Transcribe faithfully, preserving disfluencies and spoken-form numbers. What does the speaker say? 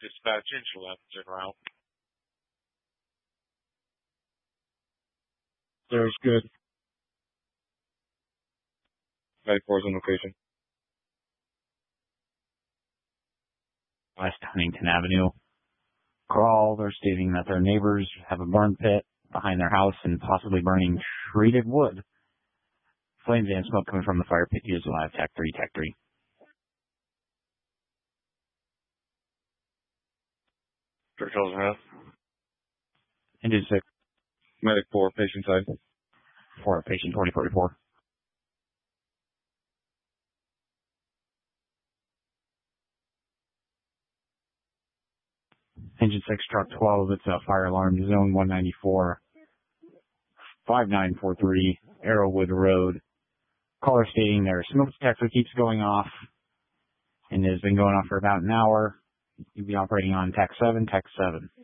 Dispatch Insulins en route. There's good. ninety-four is on location. West Huntington Avenue. Call, they're stating that their neighbors have a burn pit behind their house and possibly burning treated wood. Flames and smoke coming from the fire pit. Use live Tech three, Tech three. Churchill's half. Engine six. Medic four, patient side. four, patient twenty forty-four. Engine six, truck twelve, it's a fire alarm, zone one ninety-four, five nine four three, Arrowwood Road. Caller stating their smoke detector keeps going off and has been going off for about an hour. You'll be operating on Tech seven, Tech seven.